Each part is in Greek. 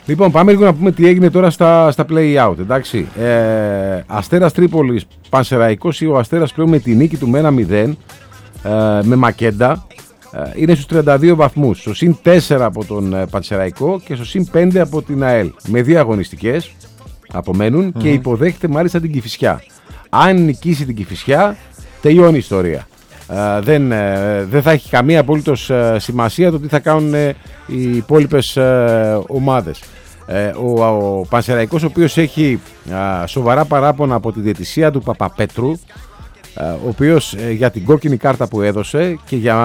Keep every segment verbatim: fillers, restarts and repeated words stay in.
Λοιπόν, πάμε λίγο να πούμε τι έγινε τώρα στα, στα play-out, εντάξει. Ε, Αστέρας Τρίπολης, Πανσεραϊκός, ο Αστέρας πλέον με τη νίκη του με ένα μηδέν, ε, με Μακέντα, ε, είναι στους τριάντα δύο βαθμούς, στο συν τέσσερα από τον ε, Πανσεραϊκό και στο συν πέντε από την ΑΕΛ, με δύο αγωνιστικές απομένουν mm-hmm. και υποδέχεται μάλιστα την Κηφισιά. Αν νικήσει την Κηφισιά, τελειώνει η ιστορία. Uh, δεν, uh, δεν θα έχει καμία απολύτως uh, σημασία το τι θα κάνουν uh, οι υπόλοιπες uh, ομάδες. Uh, ο, ο Πανσεραϊκός, ο οποίος έχει uh, σοβαρά παράπονα από τη διαιτησία του Παπαπέτρου, uh, ο οποίος uh, για την κόκκινη κάρτα που έδωσε και, για,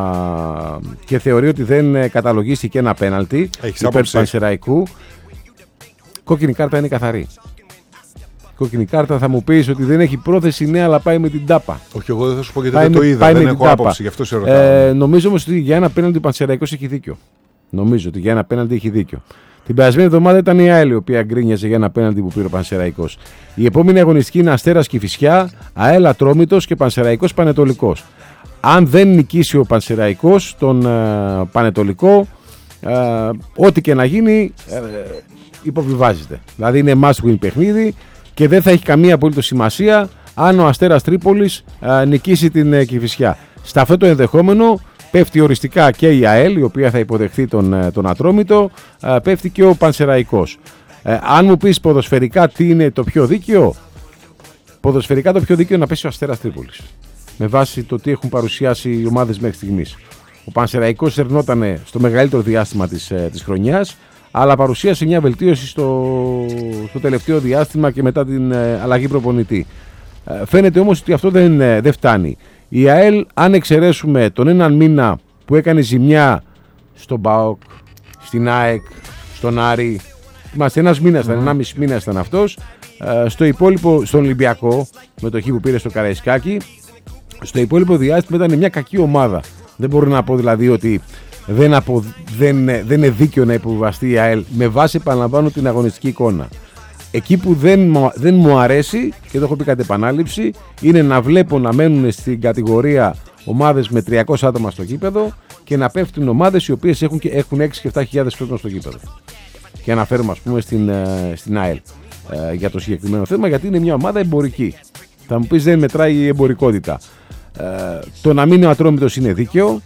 uh, και θεωρεί ότι δεν uh, καταλογίστηκε ένα πέναλτι υπέρ του Πανσεραϊκού. Κόκκινη κάρτα είναι καθαρή. Κόκκινη κάρτα, θα μου πεις ότι δεν έχει πρόθεση, ναι, αλλά πάει με την τάπα. Όχι, εγώ δεν θα σου πω γιατί δεν το είδα, δεν έχω άποψη, γι' αυτό σε ρωτάω. Ε, νομίζω όμως ότι για ένα πέναλτι ο Πανσεραϊκός έχει δίκιο. Νομίζω ότι για ένα πέναλτι έχει δίκιο. Την περασμένη εβδομάδα ήταν η ΑΕΛ η οποία γκρίνιαζε για ένα πέναλτι που πήρε ο Πανσεραϊκός. Η επόμενη αγωνιστική είναι Αστέρας Κηφισιά, ΑΕΛ Ατρόμητος και Πανσεραϊκός Πανετολικός. Αν δεν νικήσει ο Πανσεραϊκός τον ε, Πανετολικό, ε, ό,τι και να γίνει ε, υποβιβάζεται. Δηλαδή είναι must win παιχνίδι. Και δεν θα έχει καμία απολύτως σημασία αν ο Αστέρας Τρίπολης α, νικήσει την ε, Κηφισιά. Στα αυτό το ενδεχόμενο πέφτει οριστικά και η ΑΕΛ, η οποία θα υποδεχθεί τον, τον Ατρόμητο, α, πέφτει και ο Πανσεραϊκός. Ε, αν μου πεις ποδοσφαιρικά τι είναι το πιο δίκαιο, ποδοσφαιρικά το πιο δίκαιο είναι να πέσει ο Αστέρας Τρίπολης. Με βάση το τι έχουν παρουσιάσει οι ομάδες μέχρι στιγμής. Ο Πανσεραϊκός ερνόταν στο μεγαλύτερο διάστημα της, ε, της χρονιάς, αλλά παρουσίασε μια βελτίωση στο, στο τελευταίο διάστημα και μετά την ε, αλλαγή προπονητή. Ε, φαίνεται όμως ότι αυτό δεν, ε, δεν φτάνει. Η ΑΕΛ, αν εξαιρέσουμε τον έναν μήνα που έκανε ζημιά στον ΠΑΟΚ, στην ΑΕΚ, στον Άρη, είμαστε ένας μήνας, ήταν, mm. ένα μισή μήνα ήταν αυτός, ε, στο υπόλοιπο, στον Ολυμπιακό, με το χ που πήρε στο Καραϊσκάκι, στο υπόλοιπο διάστημα ήταν μια κακή ομάδα. Δεν μπορώ να πω δηλαδή ότι Δεν, απο, δεν, δεν είναι δίκαιο να υποβιβαστεί η ΑΕΛ με βάση, επαναλαμβάνω, την αγωνιστική εικόνα. Εκεί που δεν, δεν μου αρέσει, και το έχω πει κατ' επανάληψη, είναι να βλέπω να μένουν στην κατηγορία ομάδες με τριακόσια άτομα στο γήπεδο και να πέφτουν ομάδες οι οποίες έχουν, έχουν έξι και επτά χιλιάδες κόσμο στο γήπεδο. Και αναφέρομαι, ας πούμε, στην, στην ΑΕΛ ε, για το συγκεκριμένο θέμα, γιατί είναι μια ομάδα εμπορική. Θα μου πεις, δεν μετράει η εμπορικότητα. Ε, το να μείνει ο Ατρόμητος είναι δίκαιο.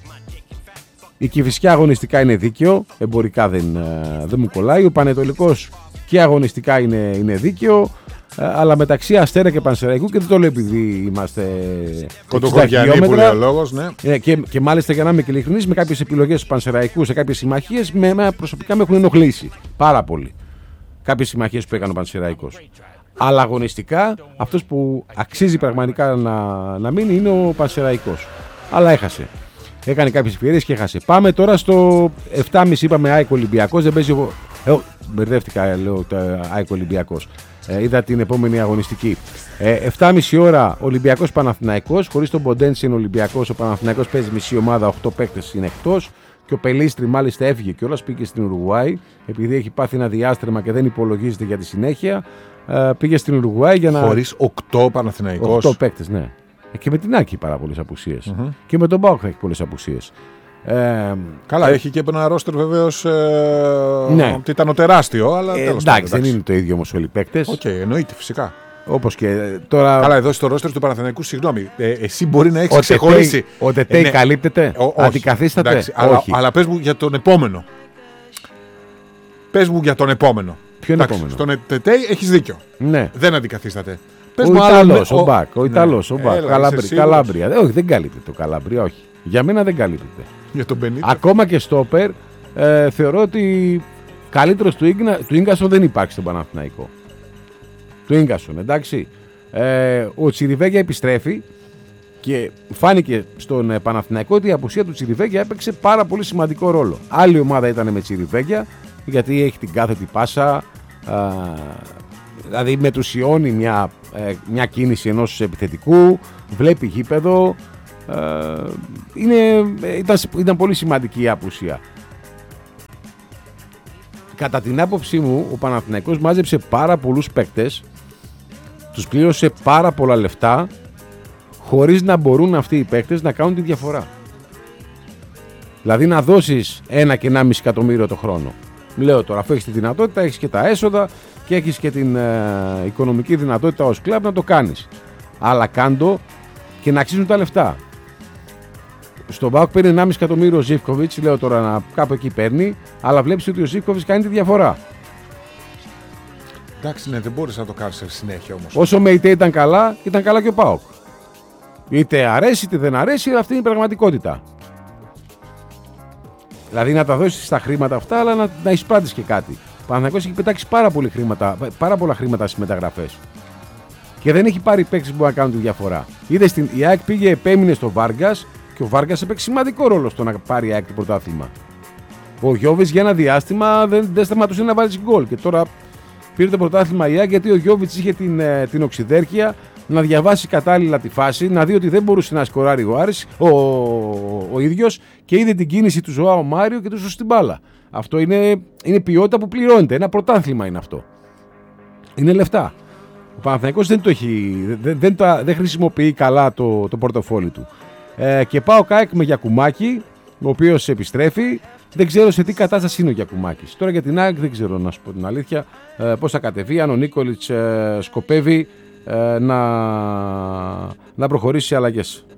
Η Κηφισιά αγωνιστικά είναι δίκαιο, εμπορικά δεν, δεν μου κολλάει. Ο Πανετολικός και αγωνιστικά είναι, είναι δίκαιο, αλλά μεταξύ Αστέρα και Πανσεραϊκού, και δεν το λέω επειδή είμαστε κοντοκοριανοί που λέει ο λόγος, ναι. Και, και μάλιστα, για να είμαι και ειλικρινής, με κάποιες επιλογές του Πανσεραϊκού σε κάποιες συμμαχίες, με, με, προσωπικά με έχουν ενοχλήσει πάρα πολύ. Κάποιες συμμαχίες που έκανε ο Πανσεραϊκός. Αλλά αγωνιστικά αυτός που αξίζει πραγματικά να, να μείνει είναι ο Πανσεραϊκός. Αλλά έχασε. Έκανε κάποιες ευκαιρίες και έχασε. Πάμε τώρα στο επτά και μισή, είπαμε ΑΕΚ Ολυμπιακός. Δεν παίζει εγώ. Ε, μπερδεύτηκα, λέω, το ΑΕΚ Ολυμπιακός. Ε, είδα την επόμενη αγωνιστική. Ε, επτά και μισή ώρα Ολυμπιακός Παναθηναϊκός. Χωρίς τον Ποντένση είναι Ολυμπιακός. Ο Παναθηναϊκός παίζει μισή ομάδα, οκτώ παίκτες είναι εκτός. Και ο Πελίστρη μάλιστα έφυγε κιόλας, πήγε στην Ουρουγουάη. Επειδή έχει πάθει ένα διάστρεμα και δεν υπολογίζεται για τη συνέχεια, ε, πήγε στην Ουρουγουάη για να. Χωρίς οκτώ Παναθηναϊκός. οκτώ παίκτες, ναι. Και με την Άκη πάρα πολλές απουσίες. Mm-hmm. Και με τον ΠΑΟΚ θα έχει πολλές απουσίες. Ε, Καλά, ε, έχει και ένα ρόστερ βεβαίως. Ε, ναι. Ότι ήταν τεράστιο, αλλά. Ε, εντάξει, εντάξει, δεν είναι το ίδιο όμως όλοι οι παίκτες. Οκ, okay, εννοείται φυσικά. Όπως και τώρα. Καλά, εδώ στο ρόστερ του Παναθηναϊκού, συγγνώμη. Ε, εσύ μπορεί να έχεις ξεχωρίσει. Ο Τετέι ε, ναι. καλύπτεται. Ο, αντικαθίσταται. Εντάξει, αλλά, αλλά πες μου για τον επόμενο. Πες μου για τον επόμενο. Ποιο είναι επόμενο? Στον Τετέι έχεις δίκιο. Ναι. Δεν αντικαθίσταται. Πες ο Ιταλός, ο Μπακ, ο Ιταλός, ο Μπακ, Καλάμπρια. Όχι, δεν καλύπτεται το Καλάμπρια, όχι. Για μένα δεν καλύπτεται. Για τον Μπενίτα. Ακόμα και στόπερ, ε, θεωρώ ότι καλύτερος του, Ίγνα, του Ίγκασον δεν υπάρχει στον Παναθηναϊκό. Του Ίγκασον, εντάξει. Ε, ο Τσιριβέγια επιστρέφει και φάνηκε στον ε, Παναθηναϊκό ότι η απουσία του Τσιριβέγια έπαιξε πάρα πολύ σημαντικό ρόλο. Άλλη ομάδα ήταν με Τσιριβέγια, γιατί έχει την κάθετη πάσα. Α, δηλαδή μετουσιώνει μια, ε, μια κίνηση ενός επιθετικού, βλέπει γήπεδο, ε, είναι, ήταν, ήταν πολύ σημαντική η απουσία. Κατά την άποψή μου, ο Παναθηναϊκός μάζεψε πάρα πολλούς παίκτες, τους πλήρωσε πάρα πολλά λεφτά, χωρίς να μπορούν αυτοί οι παίκτες να κάνουν τη διαφορά. Δηλαδή να δώσεις ένα και ένα μισή εκατομμύριο το χρόνο Λέω τώρα, αφού έχεις τη δυνατότητα, έχεις και τα έσοδα και έχεις και την ε, οικονομική δυνατότητα ως κλαμπ να το κάνεις. Αλλά κάντο και να αξίζουν τα λεφτά. Στον ΠΑΟΚ παίρνει ενάμιση εκατομμύριο ο Ζίβκοβιτς, λέω τώρα να κάπου εκεί παίρνει, αλλά βλέπεις ότι ο Ζίβκοβιτς κάνει τη διαφορά. Εντάξει, ναι, δεν μπορείς να το κάνεις σε συνέχεια όμως. Όσο με ΙΤΕ ήταν καλά, ήταν καλά και ο ΠΑΟΚ. Είτε αρέσει είτε δεν αρέσει, αυτή είναι η πραγματικότητα. Δηλαδή να τα δώσεις στα χρήματα αυτά, αλλά να, να εισπράττεις και κάτι. Ο Παναθηναϊκός έχει πετάξει πάρα, πολύ χρήματα, πάρα πολλά χρήματα στις μεταγραφές. Και δεν έχει πάρει παίκτες που μπορούν να κάνουν τη διαφορά. Είδε στην η ΑΕΚ πήγε, επέμεινε στο Βάργκας και ο Βάργκας έπαιξε σημαντικό ρόλο στο να πάρει η ΑΕΚ το πρωτάθλημα. Ο Γιώβιτς για ένα διάστημα δεν, δεν σταματούσε να βάζει γκολ. Και τώρα πήρε το πρωτάθλημα η ΑΕΚ γιατί ο Γιώβιτς είχε την, την οξυδέρκεια να διαβάσει κατάλληλα τη φάση, να δει ότι δεν μπορούσε να σκοράρει ο Άρης, ο, ο, ο ίδιος, και είδε την κίνηση του Ζωάο Μάριο και του σώσε την μπάλα. Αυτό είναι, είναι ποιότητα που πληρώνεται. Ένα πρωτάθλημα είναι αυτό. Είναι λεφτά. Ο Παναθηναϊκός δεν, το έχει, δεν, δεν, το, δεν χρησιμοποιεί καλά το, το πορτοφόλι του. Ε, και πάω ΚΑΕΚ με Γιακουμάκη, ο οποίος επιστρέφει. Δεν ξέρω σε τι κατάσταση είναι ο Γιακουμάκης. Τώρα για την ΑΕΚ δεν ξέρω, να σου πω την αλήθεια, ε, πώς θα κατεβεί, αν ο Νίκολιτς ε, σκοπεύει ε, να, να προχωρήσει σε αλλαγές.